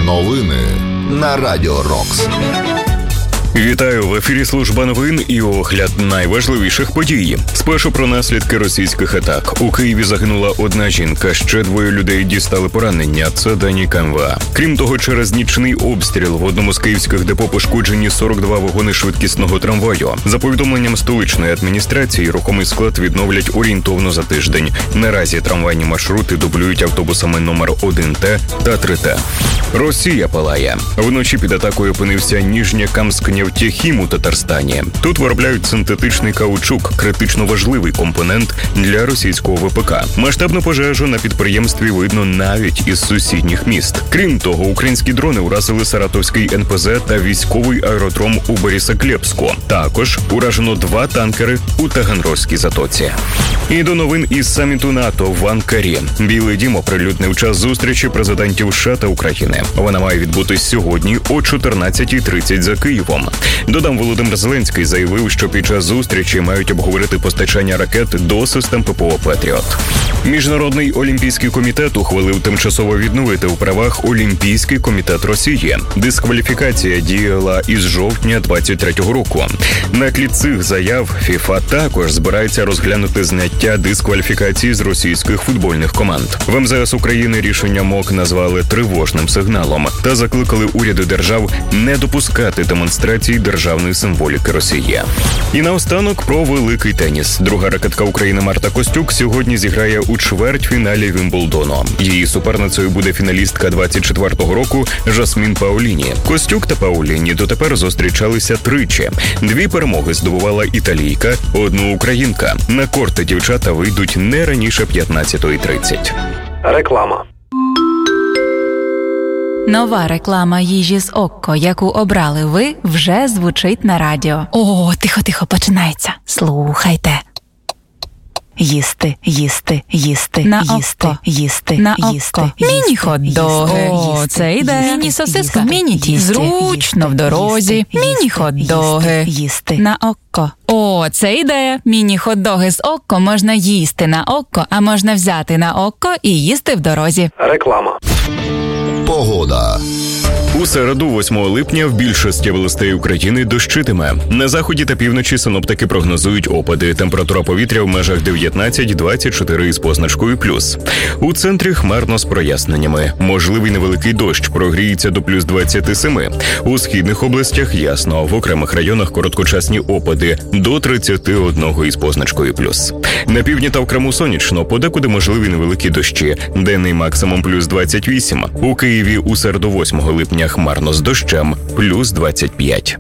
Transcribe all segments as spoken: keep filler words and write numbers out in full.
Новини на Радіо Рокс. Вітаю! В ефірі служба новин і огляд найважливіших подій. Спершу про наслідки російських атак. У Києві загинула одна жінка, ще двоє людей дістали поранення. Це дані ка ем ве а. Крім того, через нічний обстріл в одному з київських депо пошкоджені сорок два вагони швидкісного трамваю. За повідомленням столичної адміністрації, рухомий склад відновлять орієнтовно за тиждень. Наразі трамвайні маршрути дублюють автобусами номер один те та три те. Росія палає. Вночі під атакою опинився Ніжнєкамськ-Нефтехім у Татарстані. Тут виробляють синтетичний каучук, критично важливий компонент для російського ве пе ка. Масштабну пожежу на підприємстві видно навіть із сусідніх міст. Крім того, українські дрони уразили Саратовський ен пе зет та військовий аеродром у Борисоглебську. Також уражено два танкери у Таганрозькій затоці. І до новин із саміту НАТО в Анкарі. Білий дім оприлюднив час зустрічі президентів США та України. Вона має відбутись сьогодні о чотирнадцятій тридцять за Києвом. Додам, Володимир Зеленський заявив, що під час зустрічі мають обговорити постачання ракет до систем пе пе о «Петріот». Міжнародний олімпійський комітет ухвалив тимчасово відновити у правах Олімпійський комітет Росії. Дискваліфікація діяла із жовтня двадцять третього року. На тлі цих заяв ФІФА також збирається розглянути зняття дискваліфікації з російських футбольних команд. В ем зе ес України рішення МОК назвали тривожним сигналом та закликали уряди держав не допускати демонстрацій державної символіки Росії. І наостанок про великий теніс. Друга ракетка України Марта Костюк сьогодні зіграє у чвертьфіналі Вімблдону. Її суперницею буде фіналістка двадцять четвертого року Жасмін Паоліні. Костюк та Паоліні дотепер зустрічалися тричі. Дві перемоги здобувала італійка, одну українка. На корти дівчата вийдуть не раніше п'ятнадцятої тридцять. Реклама. Нова реклама їжі з Окко, яку обрали ви, вже звучить на радіо. О, тихо-тихо, починається. Слухайте. Їсти, їсти, їсти, на їсти, Окко. їсти, на їсти, Окко. Міні-хот-доги. О, це ідея. Міні-сосиска, міні-тісті. Зручно в дорозі. Міні-хот-доги. Їсти на Окко. О, це ідея. Міні-хот-доги з Окко можна їсти на Окко, а можна взяти на Окко і їсти в дорозі. Реклама. Погода. У середу, восьмого липня, в більшості областей України дощитиме. На заході та півночі синоптики прогнозують опади. Температура повітря в межах дев'ятнадцять - двадцять чотири із позначкою плюс. У центрі хмарно з проясненнями. Можливий невеликий дощ, прогріється до плюс двадцять сім. У східних областях ясно. В окремих районах короткочасні опади до тридцять один із позначкою плюс. На півдні та в Криму сонячно, подекуди можливі невеликі дощі. Денний максимум плюс двадцять вісім. У Києві у середу, восьмого липня, хмарно з дощем, плюс двадцять п'ять.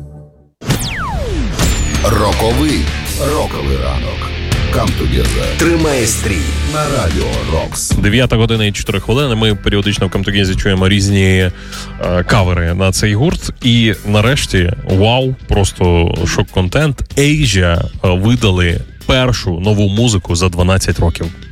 Роковий. Роковий ранок. Come together. Тримай стрій на Радіо Рокс. дев'ята година і чотири хвилини. Ми періодично в Come Together чуємо різні е, кавери на цей гурт. І нарешті, вау, просто шок-контент. Asia видали першу нову музику за дванадцять років.